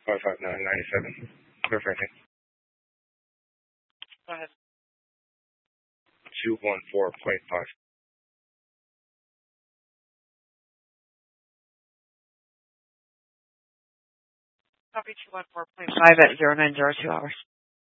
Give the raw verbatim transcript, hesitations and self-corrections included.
five five nine nine seven. Perfect. Go ahead. two one four point five. Copy two one four point five at zero nine zero two hours.